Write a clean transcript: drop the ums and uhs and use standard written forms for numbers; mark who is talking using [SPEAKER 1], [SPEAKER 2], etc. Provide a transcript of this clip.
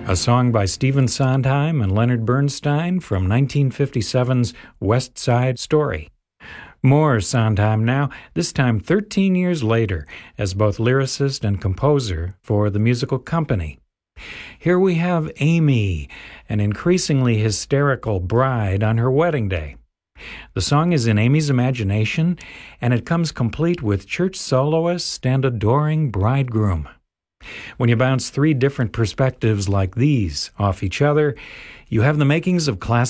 [SPEAKER 1] A song by Stephen Sondheim and Leonard Bernstein from 1957's West Side Story. More Sondheim now, this time 13 years later, as both lyricist and composer for the musical company. Here we have Amy, an increasingly hysterical bride on her wedding day. The song is in Amy's imagination, and it comes complete with church soloist and adoring bridegroom. When you bounce three different perspectives like these off each other, you have the makings of classic